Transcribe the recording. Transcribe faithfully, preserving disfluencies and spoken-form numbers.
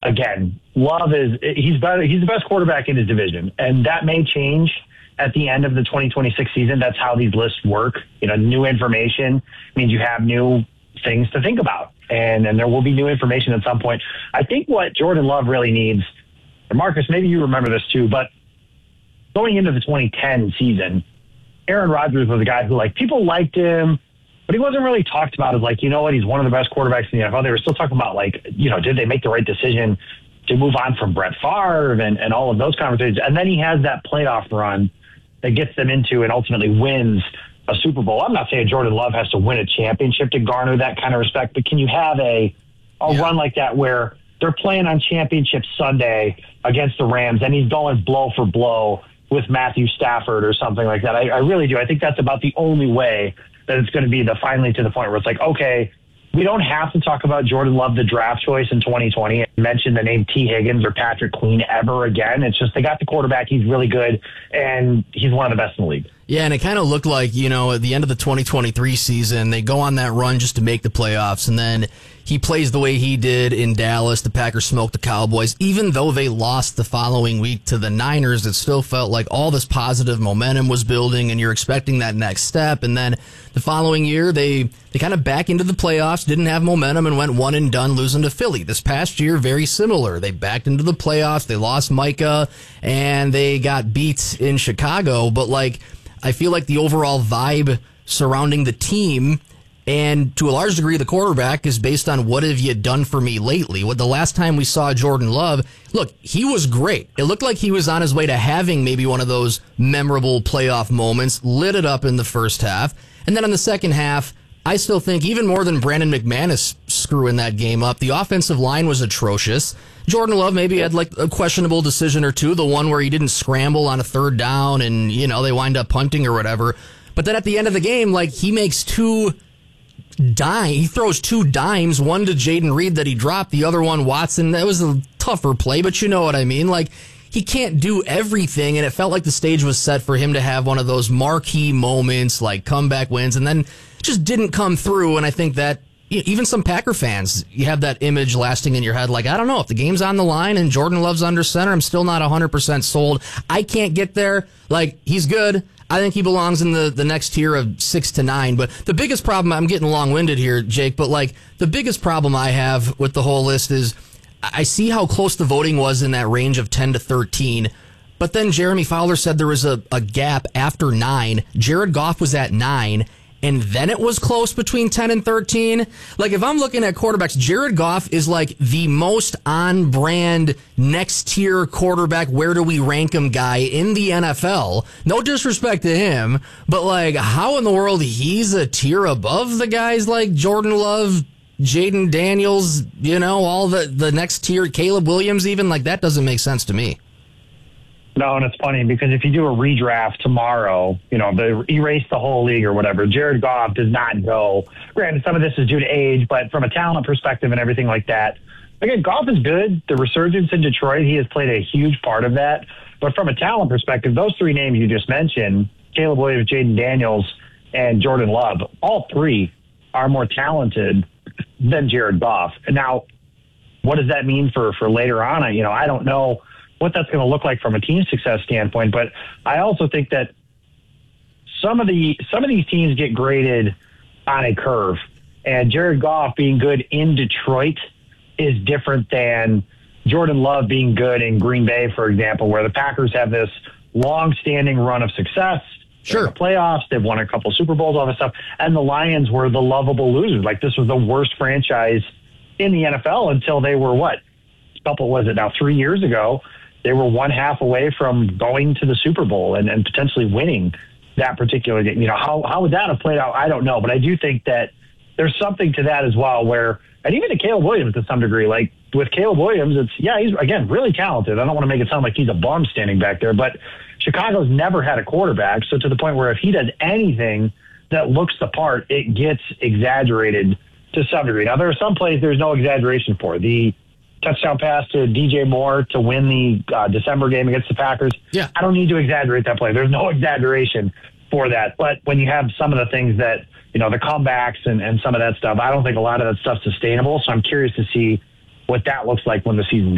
again, Love is he's better. He's the best quarterback in his division, and that may change at the end of the twenty twenty-six season. That's how these lists work. You know, new information means you have new things to think about, and and there will be new information at some point. I think what Jordan Love really needs, and Marcus, maybe you remember this too, but going into the twenty ten season, Aaron Rodgers was a guy who, like, people liked him, but he wasn't really talked about as, like, you know what, he's one of the best quarterbacks in the N F L. They were still talking about, like, you know, did they make the right decision to move on from Brett Favre and, and all of those conversations. And then he has that playoff run that gets them into and ultimately wins a Super Bowl. I'm not saying Jordan Love has to win a championship to garner that kind of respect, but can you have a, a yeah. run like that where they're playing on championship Sunday against the Rams and he's going blow for blow with Matthew Stafford or something like that? I, I really do. I think that's about the only way that it's going to be the finally to the point where it's like, okay, we don't have to talk about Jordan Love, the draft choice in twenty twenty, and mention the name T. Higgins or Patrick Queen ever again. It's just they got the quarterback. He's really good, and he's one of the best in the league. Yeah, and it kind of looked like, you know, at the end of the twenty twenty-three season, they go on that run just to make the playoffs, and then he plays the way he did in Dallas. The Packers smoked the Cowboys. Even though they lost the following week to the Niners, it still felt like all this positive momentum was building, and you're expecting that next step. And then the following year, they, they kind of back into the playoffs, didn't have momentum, and went one and done, losing to Philly. This past year, very similar. They backed into the playoffs. They lost Micah, and they got beat in Chicago. But, like, I feel like the overall vibe surrounding the team and to a large degree the quarterback is based on what have you done for me lately. What the last time we saw Jordan Love, look, he was great. It looked like he was on his way to having maybe one of those memorable playoff moments, lit it up in the first half. And then in the second half, I still think even more than Brandon McManus screwing that game up, the offensive line was atrocious. Jordan Love maybe had like a questionable decision or two, the one where he didn't scramble on a third down and, you know, they wind up punting or whatever. But then at the end of the game, like, he makes two dime, he throws two dimes, one to Jaden Reed that he dropped, the other one Watson. That was a tougher play, but you know what I mean. Like, he can't do everything, and it felt like the stage was set for him to have one of those marquee moments, like comeback wins, and then just didn't come through. And I think that even some Packer fans, you have that image lasting in your head, like, I don't know, if the game's on the line and Jordan Love's under center, I'm still not one hundred percent sold. I can't get there. Like, he's good. I think he belongs in the, the next tier of six to nine. But the biggest problem, I'm getting long-winded here, Jake, but, like, the biggest problem I have with the whole list is I see how close the voting was in that range of ten to thirteen. But then Jeremy Fowler said there was a, a gap after nine. Jared Goff was at nine. And then it was close between ten and thirteen. Like, if I'm looking at quarterbacks, Jared Goff is like the most on-brand, next-tier quarterback, where do we rank him guy in the N F L. No disrespect to him, but, like, how in the world he's a tier above the guys like Jordan Love, Jaden Daniels, you know, all the, the next tier, Caleb Williams even? Like, that doesn't make sense to me. No, and it's funny because if you do a redraft tomorrow, you know, they erase the whole league or whatever, Jared Goff does not go. Granted, some of this is due to age, but from a talent perspective and everything like that, again, Goff is good. The resurgence in Detroit, he has played a huge part of that. But from a talent perspective, those three names you just mentioned, Caleb Williams, Jaden Daniels, and Jordan Love, all three are more talented than Jared Goff. And now, what does that mean for, for later on? You know, I don't know what that's going to look like from a team success standpoint. But I also think that some of the some of these teams get graded on a curve, and Jared Goff being good in Detroit is different than Jordan Love being good in Green Bay, for example, where the Packers have this long-standing run of success. Sure. In the playoffs, they've won a couple Super Bowls, all this stuff, and the Lions were the lovable losers. Like, this was the worst franchise in the N F L until they were, what, a couple, was it now, three years ago? They were one half away from going to the Super Bowl and, and potentially winning that particular game. You know, how, how would that have played out? I don't know. But I do think that there's something to that as well where, and even to Caleb Williams to some degree, like with Caleb Williams, it's, yeah, he's, again, really talented. I don't want to make it sound like he's a bum standing back there, but Chicago's never had a quarterback. So to the point where if he does anything that looks the part, it gets exaggerated to some degree. Now, there are some plays there's no exaggeration for. The touchdown pass to D J Moore to win the uh, December game against the Packers. Yeah. I don't need to exaggerate that play. There's no exaggeration for that. But when you have some of the things that, you know, the comebacks and, and some of that stuff, I don't think a lot of that stuff's sustainable. So I'm curious to see what that looks like when the season